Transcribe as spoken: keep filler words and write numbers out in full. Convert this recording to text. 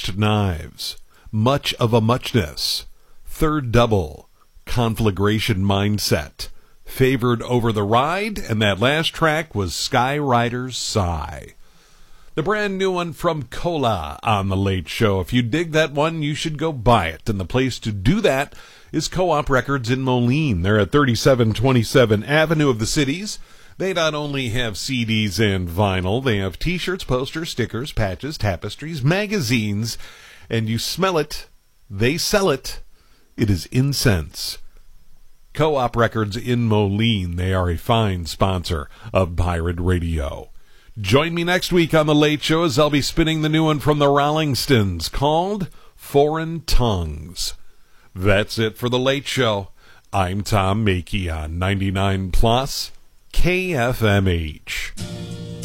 Switched Knives, Much of a Muchness, Third Double, Conflagration Mindset, Favored Over the Ride, and that last track was Skyrider's Sigh. The brand new one from Cola on The Late Show. If you dig that one, you should go buy it. And the place to do that is Co-op Records in Moline. They're at thirty-seven twenty-seven Avenue of the Cities. They not only have C Ds and vinyl, they have T-shirts, posters, stickers, patches, tapestries, magazines, and you smell it, they sell it. It is incense. Co-op Records in Moline. They are a fine sponsor of Pirate Radio. Join me next week on The Late Show as I'll be spinning the new one from the Rolling Stones called Foreign Tongues. That's it for The Late Show. I'm Tom Mackey on ninety-nine plus K F M H.